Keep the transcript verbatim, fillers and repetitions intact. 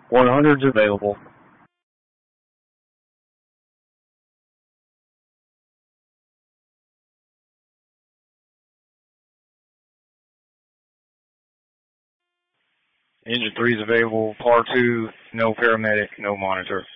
one hundred's available. Engine three's available. Par two, no paramedic, no monitor.